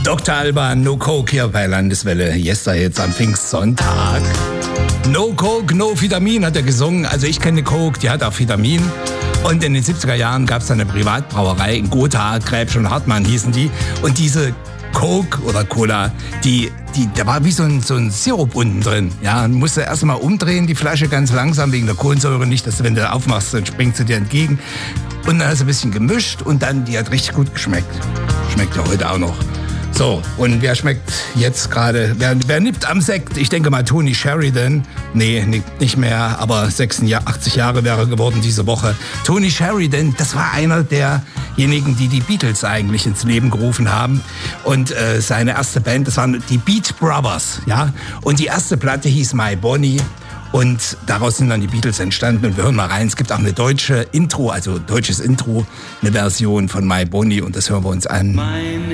Dr. Alban, No Coke hier bei Landeswelle. Jetzt am Pfingstsonntag. No Coke, no Vitamin hat er gesungen. Also ich kenne Coke, die hat auch Vitamin. Und in den 70er Jahren gab es eine Privatbrauerei in Gotha, Gräbsch und Hartmann hießen die. Und diese Coke oder Cola, da war wie so ein Sirup unten drin. Ja, man musste erst mal umdrehen, die Flasche ganz langsam wegen der Kohlensäure. Nicht, dass du, wenn du aufmachst, dann springt sie dir entgegen. Und dann hast du ein bisschen gemischt und dann, die hat richtig gut geschmeckt. Schmeckt ja heute auch noch. So, und wer schmeckt jetzt gerade, wer nippt am Sekt? Ich denke mal Tony Sheridan. Nee, nicht mehr, aber 80 Jahre wäre er geworden diese Woche. Tony Sheridan, das war einer derjenigen, die Beatles eigentlich ins Leben gerufen haben. Und seine erste Band, das waren die Beat Brothers, ja. Und die erste Platte hieß My Bonnie. Und daraus sind dann die Beatles entstanden. Und wir hören mal rein. Es gibt auch eine deutsches Intro, eine Version von My Bonnie. Und das hören wir uns an. Mein